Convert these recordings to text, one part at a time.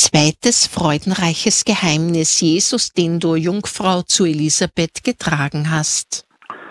Zweites freudenreiches Geheimnis: Jesus, den du, Jungfrau, zu Elisabeth getragen hast.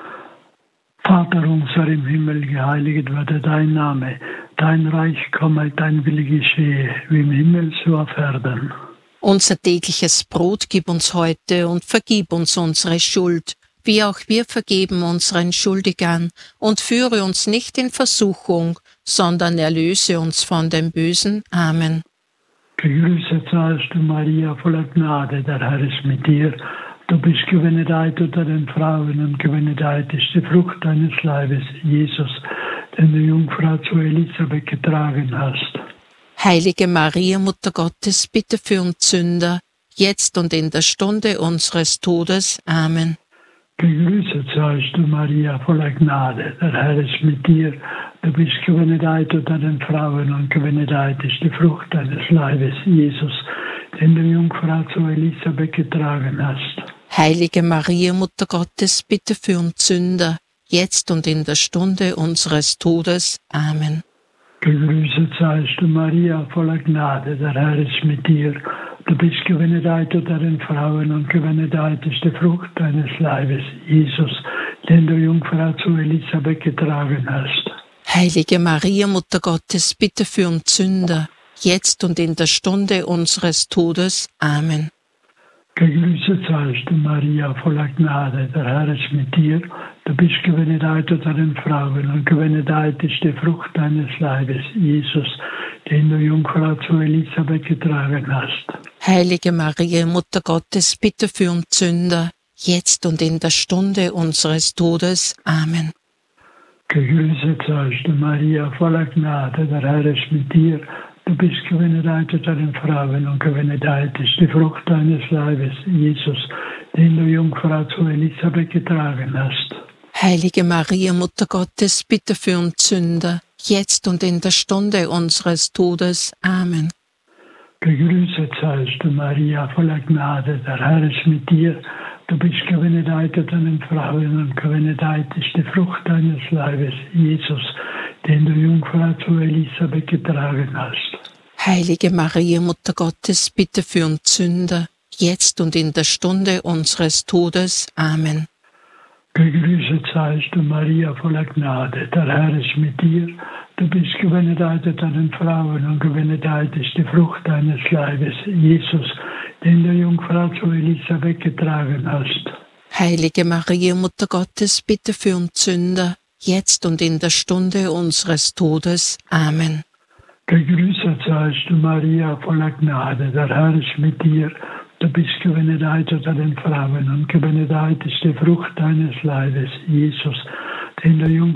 Vater unser im Himmel, geheiligt werde dein Name. Dein Reich komme, dein Wille geschehe, wie im Himmel so auf Erden. Unser tägliches Brot gib uns heute und vergib uns unsere Schuld, wie auch wir vergeben unseren Schuldigern. Und führe uns nicht in Versuchung, sondern erlöse uns von dem Bösen. Amen. Gegrüßet seist du, Maria, voller Gnade, der Herr ist mit dir. Du bist gebenedeit unter den Frauen und gebenedeit ist die Frucht deines Leibes, Jesus, den du, Jungfrau, zu Elisabeth getragen hast. Heilige Maria, Mutter Gottes, bitte für uns Sünder, jetzt und in der Stunde unseres Todes. Amen. Gegrüßet seist du, Maria, voller Gnade, der Herr ist mit dir. Du bist gebenedeit unter den Frauen und gebenedeit ist die Frucht deines Leibes, Jesus, den du, Jungfrau, zu Elisabeth getragen hast. Heilige Maria, Mutter Gottes, bitte für uns Sünder, jetzt und in der Stunde unseres Todes. Amen. Gegrüßet seist du, Maria, voller Gnade, der Herr ist mit dir. Du bist gebenedeit unter den Frauen und gebenedeit ist die Frucht deines Leibes, Jesus, den du, Jungfrau, zu Elisabeth getragen hast. Heilige Maria, Mutter Gottes, bitte für uns Sünder, jetzt und in der Stunde unseres Todes. Amen. Gegrüßet seist du, Maria, voller Gnade, der Herr ist mit dir. Du bist gebenedeit unter den Frauen und gebenedeit ist die Frucht deines Leibes, Jesus, den du, Jungfrau, zu Elisabeth getragen hast. Heilige Maria, Mutter Gottes, bitte für uns Sünder, jetzt und in der Stunde unseres Todes. Amen. Gegrüßet seist du, Maria, voller Gnade, der Herr ist mit dir. Du bist gebenedeit unter den Frauen und gebenedeit ist die Frucht deines Leibes, Jesus, den du, Jungfrau, zu Elisabeth getragen hast. Heilige Maria, Mutter Gottes, bitte für uns Sünder, jetzt und in der Stunde unseres Todes. Amen. Gegrüßet seist du, Maria, voller Gnade, der Herr ist mit dir. Du bist gebenedeit unter den Frauen und gebenedeit ist die Frucht deines Leibes, Jesus, den du, Jungfrau, zu Elisabeth getragen hast. Heilige Maria, Mutter Gottes, bitte für uns Sünder, jetzt und in der Stunde unseres Todes. Amen. Gegrüßet seist du, Maria, voller Gnade, der Herr ist mit dir. Du bist gebenedeit unter den Frauen und gebenedeit ist die Frucht deines Leibes, Jesus, den du, Jungfrau, zu Elisabeth getragen hast. Heilige Maria, Mutter Gottes, bitte für uns Sünder, jetzt und in der Stunde unseres Todes. Amen. Gegrüßet seist du, Maria, voller Gnade, der Herr ist mit dir. Du bist gebenedeit unter den Frauen und gebenedeit ist die Frucht deines Leibes, Jesus, den du,